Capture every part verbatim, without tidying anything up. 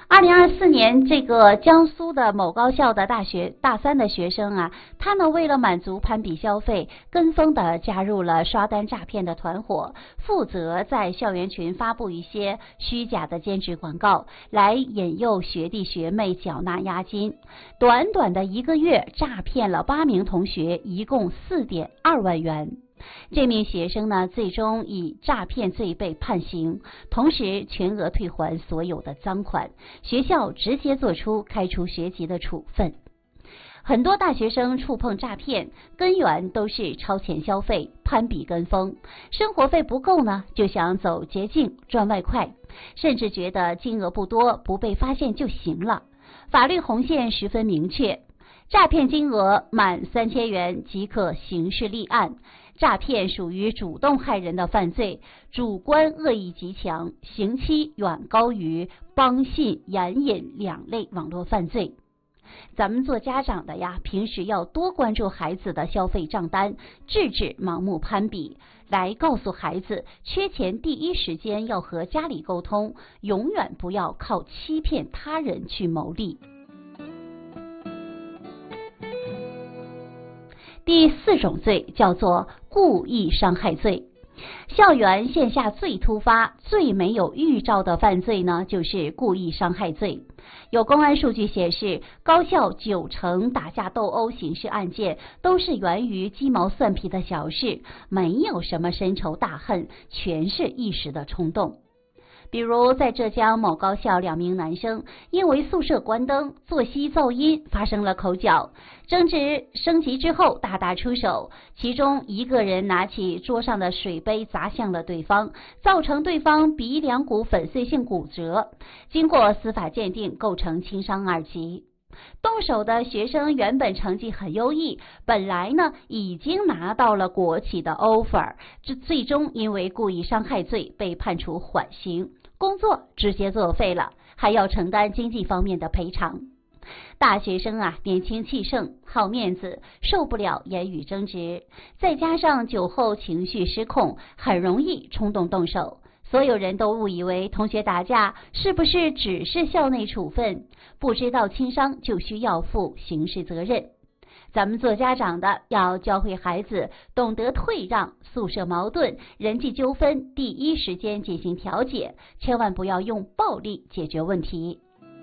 二零二四年，这个江苏的某高校的大学大三的学生啊，他呢为了满足攀比消费，跟风的加入了刷单诈骗的团伙，负责在校园群发布一些虚假的兼职广告，来引诱学弟学妹缴纳押金。短短的一个月，诈骗了八名同学，一共四点二万元。这名学生呢，最终以诈骗罪被判刑，同时全额退还所有的赃款，学校直接做出开除学籍的处分。很多大学生触碰诈骗，根源都是超前消费、攀比跟风，生活费不够呢，就想走捷径赚外快，甚至觉得金额不多，不被发现就行了。法律红线十分明确，诈骗金额满三千元即可刑事立案。诈骗属于主动害人的犯罪，主观恶意极强，刑期远高于帮信、援引两类网络犯罪。咱们做家长的呀，平时要多关注孩子的消费账单，制止盲目攀比，来告诉孩子，缺钱第一时间要和家里沟通，永远不要靠欺骗他人去牟利。第四种罪叫做故意伤害罪。校园线下最突发、最没有预兆的犯罪呢，就是故意伤害罪。有公安数据显示，高校九成打架斗殴刑事案件都是源于鸡毛蒜皮的小事，没有什么深仇大恨，全是一时的冲动。比如在浙江某高校，两名男生因为宿舍关灯、作息噪音发生了口角，争执升级之后大打出手，其中一个人拿起桌上的水杯砸向了对方，造成对方鼻梁骨粉碎性骨折，经过司法鉴定构成轻伤二级。动手的学生原本成绩很优异，本来呢已经拿到了国企的 offer， 这最终因为故意伤害罪被判处缓刑，工作直接作废了，还要承担经济方面的赔偿。大学生啊，年轻气盛，好面子，受不了言语争执，再加上酒后情绪失控，很容易冲动动手。所有人都误以为同学打架是不是只是校内处分，不知道轻伤就需要负刑事责任。咱们做家长的要教会孩子懂得退让，宿舍矛盾、人际纠纷第一时间进行调解，千万不要用暴力解决问题。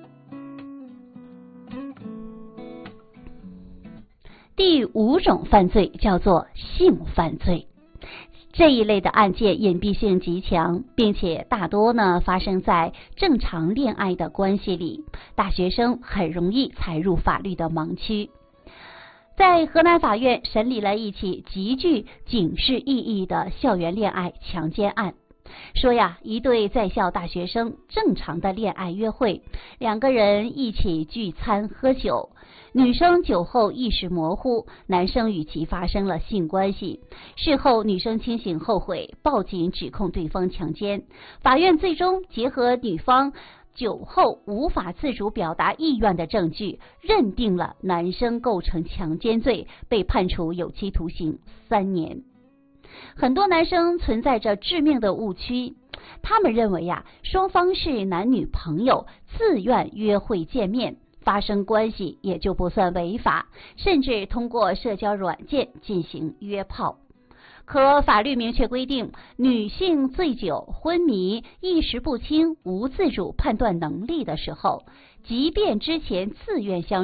第五种犯罪叫做性犯罪。这一类的案件隐蔽性极强，并且大多呢发生在正常恋爱的关系里，大学生很容易踩入法律的盲区。在河南法院审理了一起极具警示意义的校园恋爱强奸案。说呀，一对在校大学生正常的恋爱约会，两个人一起聚餐喝酒，女生酒后意识模糊，男生与其发生了性关系。事后女生清醒后悔，报警指控对方强奸。法院最终结合女方酒后无法自主表达意愿的证据，认定了男生构成强奸罪，被判处有期徒刑三年。很多男生存在着致命的误区，他们认为呀，双方是男女朋友，自愿约会见面，发生关系也就不算违法，甚至通过社交软件进行约炮。可法律明确规定，女性醉酒、昏迷、意识不清、无自主判断能力的时候，即便之前自愿相